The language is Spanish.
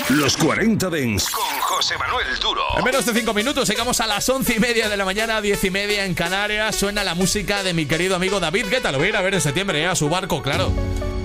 Los 40 Dents con José Manuel Duro. En menos de 5 minutos llegamos a las 11:30 de la mañana, 10:30 en Canarias. Suena la música de mi querido amigo David Guetta. Lo voy a ir a ver en septiembre, a su barco, claro.